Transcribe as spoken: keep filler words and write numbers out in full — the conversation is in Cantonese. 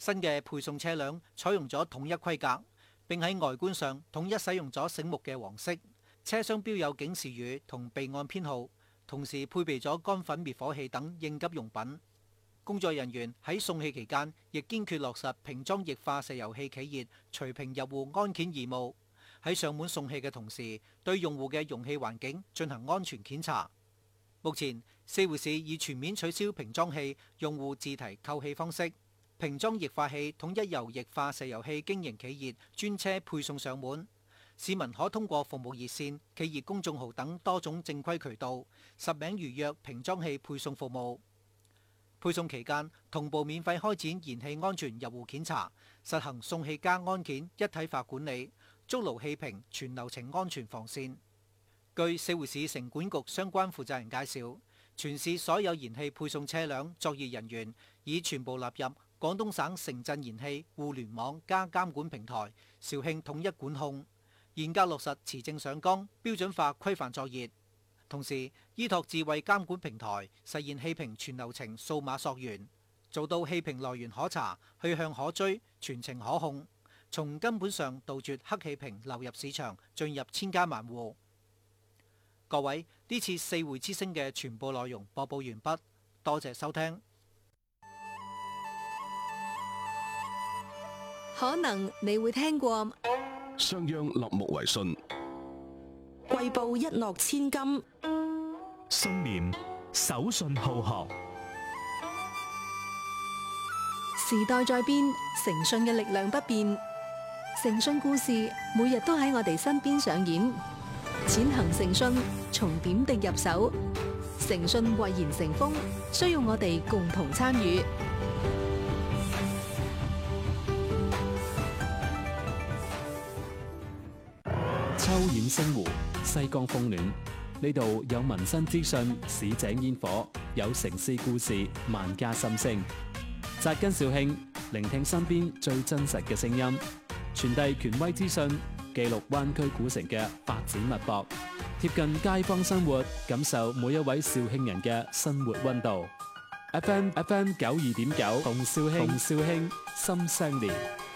新嘅配送車輛採用咗統一規格，並喺外觀上統一使用咗醒目嘅黃色，車廂標有警示語同備案編號，同時配備咗乾粉滅火器等應急用品。工作人員喺送氣期間，亦堅決落實瓶裝液化石油氣企業隨瓶入戶安檢義務。喺上門送氣嘅同時，對用戶嘅容器環境進行安全檢查。目前，四會市已全面取消瓶裝氣用戶自提購氣方式，瓶裝液化氣統一由液化石油氣經營企業專車配送上門。市民可通過服務熱線、企業公眾號等多種正規渠道，實名預約瓶裝氣配送服務。配送期間，同步免費開展燃氣安全入戶檢查，實行送氣加安檢一體化管理，築牢氣瓶全流程安全防線。據四會市城管局相關負責人介紹，全市所有燃氣配送車輛作業人員已全部納入廣東省城鎮燃氣互聯網加監管平台肇慶統一管控，嚴格落實持證上崗、標準化規範作業。同時，依託智慧監管平台，實現氣瓶全流程數碼溯源，做到氣瓶來源可查、去向可追、全程可控，從根本上杜絕黑氣瓶流入市場，進入千家萬戶。各位，呢次四會之聲嘅全部內容播報完畢，多謝收聽。 可能你會聽過商鞅立木為信， 貴報一諾千金， 信念手信好學。 時代在變，誠信嘅力量不變。誠信故事每日都喺我哋身邊上演。踐行誠信，從點滴入手，誠信蔚然成風，需要我哋共同參與。 秋染星湖，西江風暖，呢度有民生資訊、市井煙火，有城市故事、萬家心聲。扎根肇慶，聆聽身邊最真實嘅聲音，傳遞權威資訊，記錄灣區古城嘅發展脈搏，貼近街坊生活，感受每一位肇慶人嘅生活溫度。F M F M 九二點九，同肇慶同肇慶心相連。